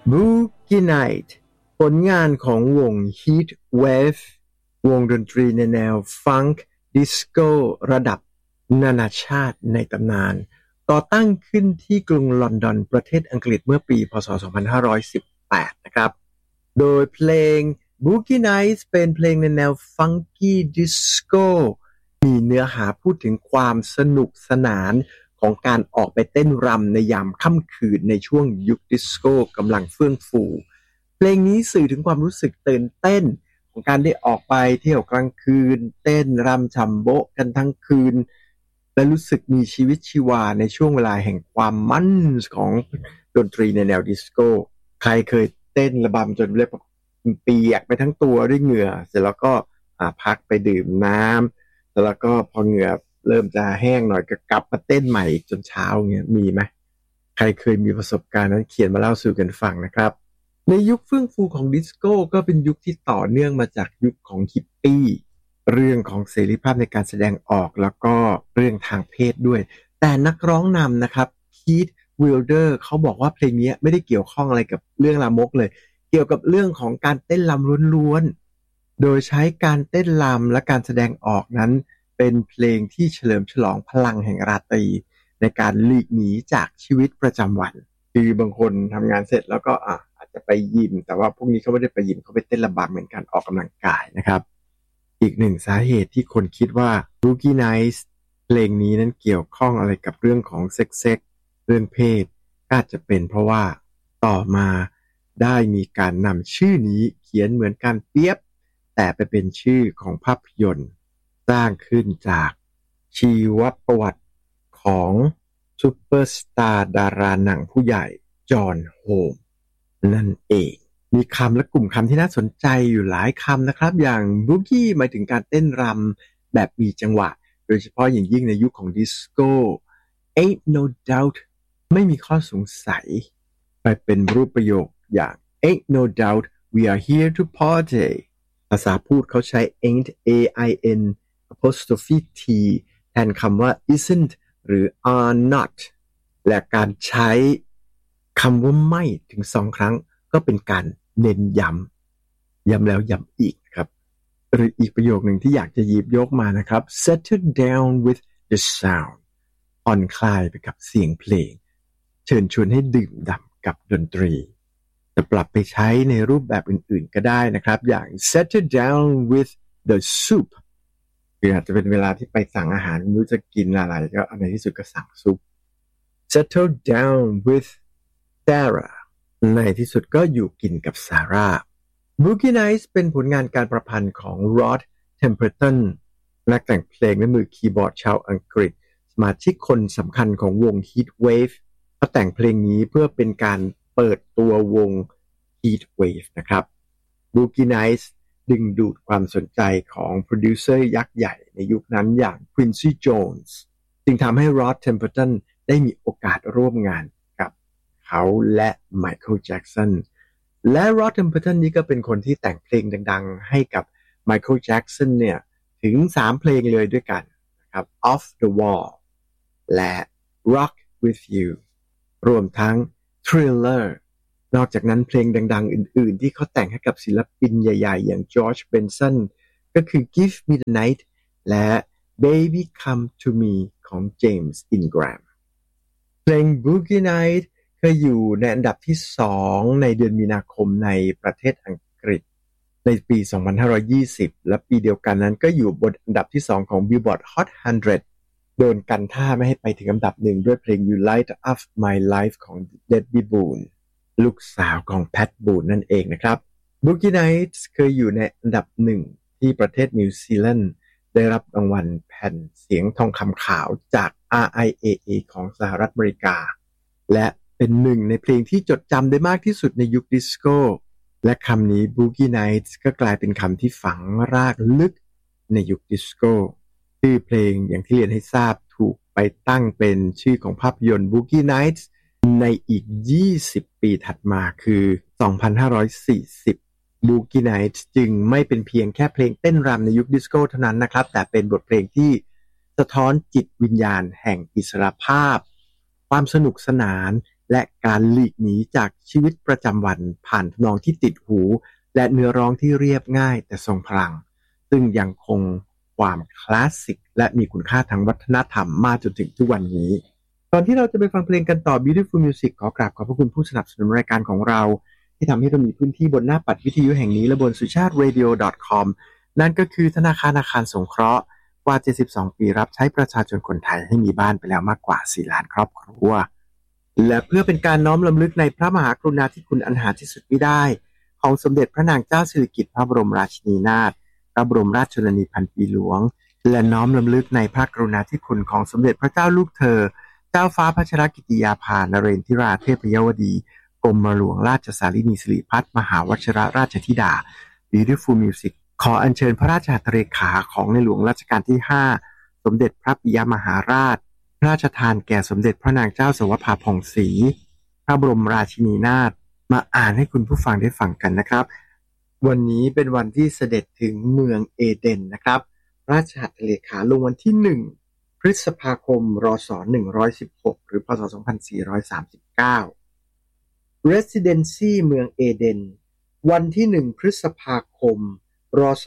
Boogie Nights ผลงานของวง Heat Wave วงดนตรีในแนวฟังก์ดิสโก้ระดับนานาชาติในตำนานก่อตั้งขึ้นที่กรุงลอนดอนประเทศอังกฤษเมื่อปีพ.ศ. 2518 นะครับโดยเพลง Boogie Nights เป็นเพลงในแนวฟังกี้ดิสโก้มีเนื้อหาพูดถึงความสนุกสนานของการออกไปเต้นรำในยามค่ำคืนในช่วงยุคดิสโก้กำลังเฟื่องฟูเพลงนี้สื่อถึงความรู้สึกตื่นเต้นของการได้ออกไปเที่ยวกลางคืนเต้นรำฉัมโบ๊ะกันทั้งคืนและรู้สึกมีชีวิตชีวาในช่วงเวลาแห่งความมั่นของดนตรีในแนวดิสโก้ใครเคยเต้นระบำจนเรียกเปียกไปทั้งตัวด้วยเหงื่อเสร็จแล้วก็พักไปดื่มน้ำแล้วก็พอเหงื่อเริ่มจะแห้งหน่อยก็กลับมาเต้นใหม่จนเช้าเงี้ยมีไหมใครเคยมีประสบการณ์นั้นเขียนมาเล่าสู่กันฟังนะครับในยุคเฟื่องฟูของดิสโก้ก็เป็นยุคที่ต่อเนื่องมาจากยุคของฮิปปี้เรื่องของเสรีภาพในการแสดงออกแล้วก็เรื่องทางเพศด้วยแต่นักร้องนำนะครับคีธวิลเดอร์เขาบอกว่าเพลงนี้ไม่ได้เกี่ยวข้องอะไรกับเรื่องลามกเลยเกี่ยวกับเรื่องของการเต้นรำล้วนๆโดยใช้การเต้นรำและการแสดงออกนั้นเป็นเพลงที่เฉลิมฉลองพลังแห่งราตรีในการหลีกหนีจากชีวิตประจำวันคือบางคนทำงานเสร็จแล้วก็อาจจะไปยิมแต่ว่าพวกนี้เขาไม่ได้ไปยิมเขาไปเต้นระบำเหมือนกันออกกำลังกายนะครับอีกหนึ่งสาเหตุที่คนคิดว่า Boogie Nights เพลงนี้นั้นเกี่ยวข้องอะไรกับเรื่องของเซ็กเรื่องเพศอาจจะเป็นเพราะว่าต่อมาได้มีการนำชื่อนี้เขียนเหมือนกันเปียบแต่ไปเป็นชื่อของภาพยนตร์สร้างขึ้นจากชีวประวัติของซุปเปอร์สตาร์ดาราหนังผู้ใหญ่จอห์นโฮมนั่นเองมีคำและกลุ่มคำที่น่าสนใจอยู่หลายคำนะครับอย่างบูกี้หมายถึงการเต้นรำแบบมีจังหวะโดยเฉพาะอย่างยิ่งในยุคของดิสโก้ Ain't no doubt ไม่มีข้อสงสัยไปเป็นรูปประโยคอย่าง Ain't no doubt we are here to party ภาษาพูดเขาใช้ ain't A-I-N apostrophe T แทนคำว่า isn't หรือ are not และการใช้คำว่าไม่ถึง2ครั้งก็เป็นการเน้นย้แล้วย้ำอีกครับหรืออีกประโยคหนึ่งที่อยากจะหยิบยกมานะครับ settle down with the sound ผ่อนคลายไปกับเสียงเพลงเชิญชวนให้ดื่มด่ำกับดนตรีจะปรับไปใช้ในรูปแบบอื่นๆก็ได้นะครับอย่าง settle down with the soup คืออาจจะเป็นเวลาที่ไปสั่งอาหารไม่รู้จะกินอะไรก็ในที่สุดก็สั่งซุป settle down with Sarah ในที่สุดก็อยู่กินกับซาร่า Boogie Nights เป็นผลงานการประพันธ์ของ Rod Temperton นักแต่งเพลงและมือคีย์บอร์ดชาวอังกฤษสมาชิกคนสำคัญของวง Heat Wave เขาแต่งเพลงนี้เพื่อเป็นการเปิดตัววง Heat Wave นะครับ Boogie Nights ดึงดูดความสนใจของโปรดิวเซอร์ยักษ์ใหญ่ในยุคนั้นอย่าง Quincy Jones จึงทำให้ Rod Temperton ได้มีโอกาสร่วมงานกับเขาและ Michael Jackson และ Rod Temperton นี้ก็เป็นคนที่แต่งเพลงดังๆให้กับ Michael Jackson เนี่ยถึง3เพลงเลยด้วยกันนะครับ Off the Wall และ Rock with You รวมทั้ง Thriller นอกจากนั้นเพลงดังๆอื่นๆที่เขาแต่งให้กับศิลปินใหญ่ๆอย่าง George Benson ก็คือ Give Me the Night และ Baby Come to Me ของ James Ingram เพลง Boogie Nights เคยอยู่ในอันดับที่2ในเดือนมีนาคมในประเทศอังกฤษในปี 2520 และปีเดียวกันนั้นก็อยู่บนอันดับที่2ของ Billboard Hot 100 โดนกันท่าไม่ให้ไปถึงอันดับ1ด้วยเพลง You Light Up My Life ของ Debbie Boone ลูกสาวของ Pat Boone นั่นเองนะครับ Boogie Nights เคยอยู่ในอันดับ1ที่ประเทศนิวซีแลนด์ได้รับรางวัลแผ่นเสียงทองคำขาวจาก RIAA ของสหรัฐอเมริกาและเป็นหนึ่งในเพลงที่จดจำได้มากที่สุดในยุคดิสโก้และคำนี้ Boogie Nights ก็กลายเป็นคำที่ฝังรากลึกในยุคดิสโก้ชื่อเพลงอย่างที่เรียนให้ทราบถูกไปตั้งเป็นชื่อของภาพยนตร์ Boogie Nights ในอีก20ปีถัดมาคือ 2540 Boogie Nights จึงไม่เป็นเพียงแค่เพลงเต้นรำในยุคดิสโก้เท่านั้นนะครับแต่เป็นบทเพลงที่สะท้อนจิตวิญญาณแห่งอิสรภาพความสนุกสนานและการหลีกหนีจากชีวิตประจำวันผ่านทำนองที่ติดหูและเนื้อร้องที่เรียบง่ายแต่ทรงพลังซึ่งยังคงความคลาสสิกและมีคุณค่าทางวัฒนธรรมมาจนถึงทุกวันนี้ก่อนที่เราจะไปฟังเพลงกันต่อ Beautiful Music ขอกราบขอบพระคุณผู้สนับสนุนรายการของเราที่ทำให้เรามีพื้นที่บนหน้าปัดวิทยุแห่งนี้และบนสุชาติ radio.com นั่นก็คือธนาคารอาคารสงเคราะห์กว่า72ปีรับใช้ประชาชนคนไทยให้มีบ้านไปแล้วมากกว่า4ล้านครอบครัวและเพื่อเป็นการน้อมรำลึกในพระมหากรุณาธิคุณอันหาที่สุดมิได้ของสมเด็จพระนางเจ้าสิริกิติ์พระบรมราชินีนาถพระบรมราชชนนีพันปีหลวงและน้อมรำลึกในพระกรุณาธิคุณของสมเด็จพระเจ้าลูกเธอเจ้าฟ้าพัชรกิติยาภานเรนทิราเทพยวดีกรมหลวงราชสารินีสิริพัฒน์มหาวชิรราชธิดา Beautiful Music ขออัญเชิญพระราชหัตถเลขาของในหลวงรัชกาลที่5สมเด็จพระปิยมหาราชพระราชทานแก่สมเด็จพระนางเจ้าสวภาผ่องศรีพระบรมราชินีนาถมาอ่านให้คุณผู้ฟังได้ฟังกันนะครับวันนี้เป็นวันที่เสด็จถึงเมืองเอเดนนะครับราชหัตถเลขาลงวันที่1พฤษภาคมรศ116หรือพศ2439 Residency เมืองเอเดนวันที่1พฤษภาคมรศ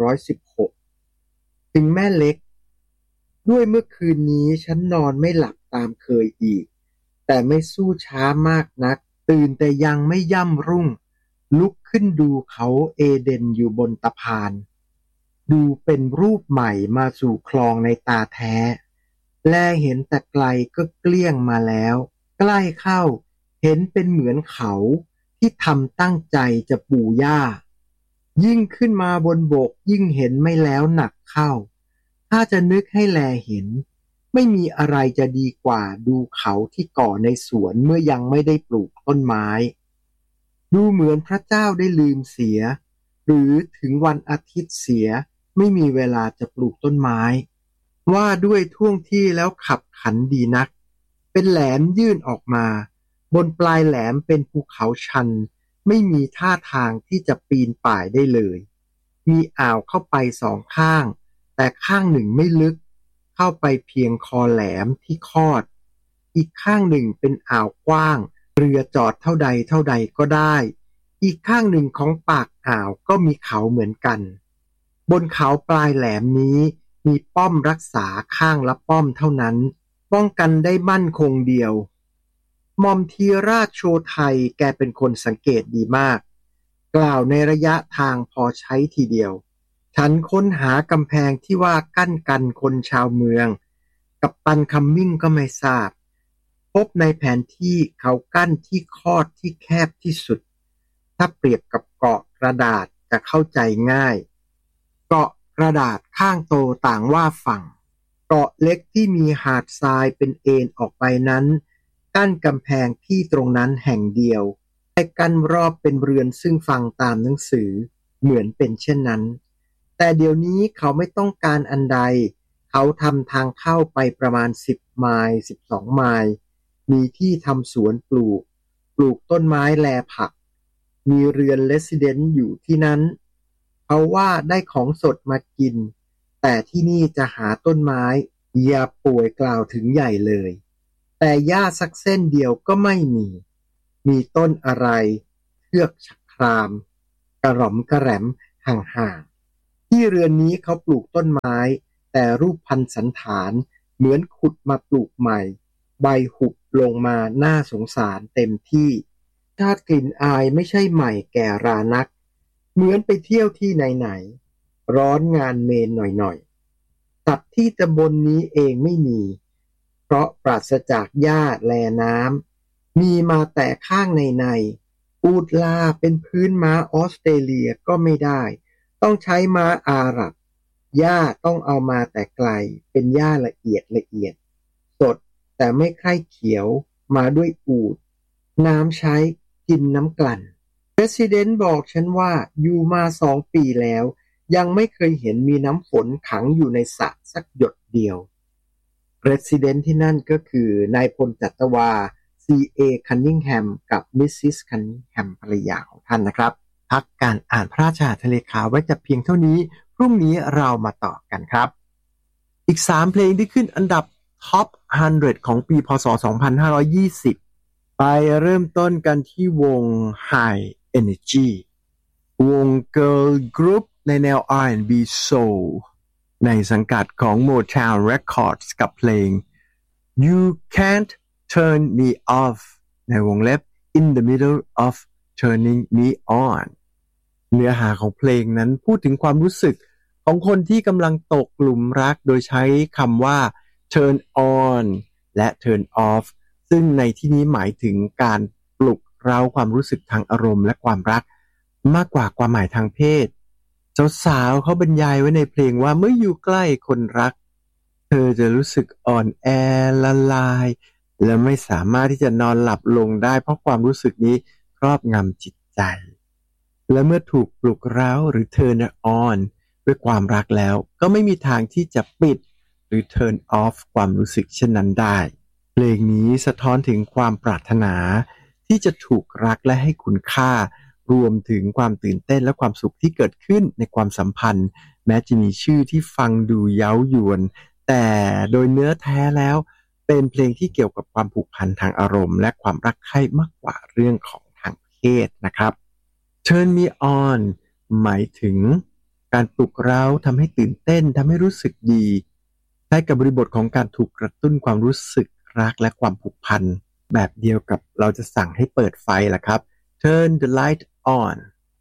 116ถึงแม่เล็กด้วยเมื่อคืนนี้ฉันนอนไม่หลับตามเคยอีกแต่ไม่สู้ช้ามากนักตื่นแต่ยังไม่ย่ำรุ่งลุกขึ้นดูเขาเอเดนอยู่บนตะพานดูเป็นรูปใหม่มาสู่คลองในตาแท้แลเห็นแต่ไกลก็เกลี้ยงมาแล้วใกล้เข้าเห็นเป็นเหมือนเขาที่ทำตั้งใจจะปูหญ้ายิ่งขึ้นมาบนบกยิ่งเห็นไม่แล้วหนักเข้าถ้าจะนึกให้แลเห็นไม่มีอะไรจะดีกว่าดูเขาที่ก่อในสวนเมื่อยังไม่ได้ปลูกต้นไม้ดูเหมือนพระเจ้าได้ลืมเสียหรือถึงวันอาทิตย์เสียไม่มีเวลาจะปลูกต้นไม้ว่าด้วยท่วงที่แล้วขับขันดีนักเป็นแหลมยื่นออกมาบนปลายแหลมเป็นภูเขาชันไม่มีท่าทางที่จะปีนป่ายได้เลยมีอ่าวเข้าไปสองข้างแต่ข้างหนึ่งไม่ลึกเข้าไปเพียงคอแหลมที่คอดอีกข้างหนึ่งเป็นอ่าวกว้างเรือจอดเท่าใดก็ได้อีกข้างหนึ่งของปากอ่าวก็มีเขาเหมือนกันบนเขาปลายแหลมนี้มีป้อมรักษาข้างละป้อมเท่านั้นป้องกันได้มั่นคงเดียวหม่อมธีราชโชไทยแกเป็นคนสังเกตดีมากกล่าวในระยะทางพอใช้ทีเดียวฉันค้นหากำแพงที่ว่ากั้นกันคนชาวเมืองกัปตันคัมมิ่งก็ไม่ทราบพบในแผนที่เขากั้นที่คอดที่แคบที่สุดถ้าเปรียบกับเกาะกระดาษจะเข้าใจง่ายเกาะกระดาษข้างโตต่างว่าฝั่งเกาะเล็กที่มีหาดทรายเป็นเอ็นออกไปนั้นกั้นกำแพงที่ตรงนั้นแห่งเดียวแต่กั้นรอบเป็นเรือนซึ่งฟังตามหนังสือเหมือนเป็นเช่นนั้นแต่เดี๋ยวนี้เขาไม่ต้องการอันใดเขาทำทางเข้าไปประมาณ10ไมล์12ไมล์มีที่ทำสวนปลูกต้นไม้แลผักมีเรือนเรสซิเดนต์อยู่ที่นั้นเขาว่าได้ของสดมากินแต่ที่นี่จะหาต้นไม้อย่าป่วยกล่าวถึงใหญ่เลยแต่หญ้าสักเส้นเดียวก็ไม่มีต้นอะไรเทือกชักครามกระหล่อมกระแหลมห่างๆที่เรือนนี้เขาปลูกต้นไม้แต่รูปพันธุ์สันฐานเหมือนขุดมาปลูกใหม่ใบหุบลงมาน่าสงสารเต็มที่ชาติกลิ่นอายไม่ใช่ใหม่แก่รานักเหมือนไปเที่ยวที่ไหนๆร้อนงานเมนหน่อยๆสัตว์ที่ตำบลนี้เองไม่มีเพราะปราศจากหญ้าแลน้ำมีมาแต่ข้างในอูฐลาเป็นพื้นม้าออสเตรเลียก็ไม่ได้ต้องใช้ม้าอาหรับหญ้าต้องเอามาแต่ไกลเป็นหญ้าละเอียดสดแต่ไม่ใคร่เขียวมาด้วยอูฐน้ำใช้กินน้ำกลั่นPresident บอกฉันว่าอยู่มา2 ปีแล้วยังไม่เคยเห็นมีน้ำฝนขังอยู่ในสระสักหยดเดียว President ที่นั่นก็คือนายพลจัตวา C.A. Cunningham กับ Mrs. Cunningham ภรรยาของท่านนะครับพักการอ่านพระราชหัตถเลขาไว้แต่เพียงเท่านี้พรุ่งนี้เรามาต่อกันครับอีก3เพลงที่ขึ้นอันดับ Top 100 ของปีพศ 2520 ไปเริ่มต้นกันที่วง High Energy วง Girl Group ในแนว R&B Soul ในสังกัดของ Motown Records กับเพลง You Can't Turn Me Off ในวงเล็บ In the Middle of Turning Me On เนื้อหาของเพลงนั้นพูดถึงความรู้สึกของคนที่กำลังตกหลุมรักโดยใช้คำว่า turn on และ turn off ซึ่งในที่นี้หมายถึงการปลุกเร้าความรู้สึกทางอารมณ์และความรักมากกว่าความหมายทางเพศสาวๆเขาบรรยายไว้ในเพลงว่าเมื่ออยู่ใกล้คนรักเธอจะรู้สึกอ่อนแอละลายและไม่สามารถที่จะนอนหลับลงได้เพราะความรู้สึกนี้ครอบงำจิตใจและเมื่อถูกปลุกเร้าหรือ turn on ด้วยความรักแล้วก็ไม่มีทางที่จะปิดหรือ turn off ความรู้สึกเช่นนั้นได้เพลงนี้สะท้อนถึงความปรารถนาที่จะถูกรักและให้คุณค่ารวมถึงความตื่นเต้นและความสุขที่เกิดขึ้นในความสัมพันธ์แม้จะมีชื่อที่ฟังดูเย้ายวนแต่โดยเนื้อแท้แล้วเป็นเพลงที่เกี่ยวกับความผูกพันทางอารมณ์และความรักใคร่มากกว่าเรื่องของทางเพศนะครับ Turn Me On หมายถึงการปลุกเร้าทำให้ตื่นเต้นทำให้รู้สึกดีใช้กับบริบทของการถูกกระตุ้นความรู้สึกรักและความผูกพันแบบเดียวกับเราจะสั่งให้เปิดไฟล่ะครับ Turn the light on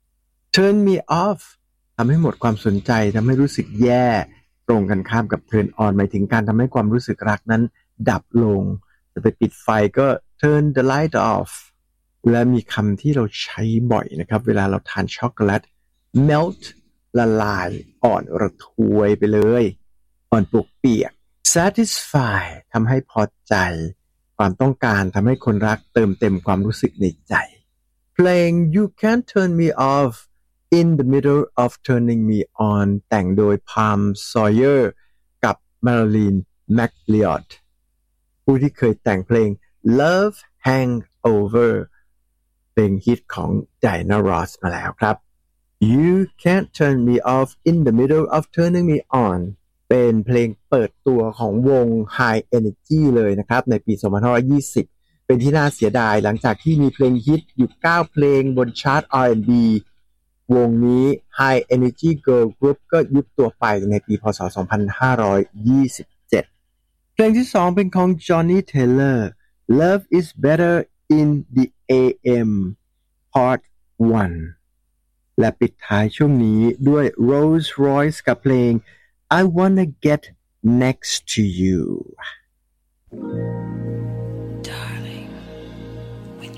Turn me off ทำให้หมดความสนใจทำให้รู้สึกแย่ตรงกันข้ามกับ Turn on หมายถึงการทำให้ความรู้สึกรักนั้นดับลงจะไปปิดไฟก็ Turn the light off และมีคำที่เราใช้บ่อยนะครับเวลาเราทานช็อกโกแลต melt ละลายอ่อนระทวยไปเลยอ่อนปวกเปียก satisfy ทำให้พอใจความต้องการทำให้คนรักเติมเต็มความรู้สึกในใจเพลง You Can't Turn Me Off In the Middle of Turning Me On แต่งโดย Palm Sawyer กับ Marilyn McLeod ผู้ที่เคยแต่งเพลง Love Hangover เพลงฮิตของ Diana Ross มาแล้วครับ You Can't Turn Me Off In the Middle of Turning Me On เป็นเพลงเปิดตัวของวง High Energy เลยนะครับในปี 2520 เป็นที่น่าเสียดายหลังจากที่มีเพลงฮิตอยู่ 9 เพลงบนชาร์ต R&B วงนี้ High Energy Girl Group ก็ยุบตัวไปในปีพ.ศ. 2527 เพลงที่ 2 เป็นของ Johnny Taylor Love is Better in the AM Part 1 และปิดท้ายช่วงนี้ด้วย Rolls Royce กับเพลง I Wanna Get Next to You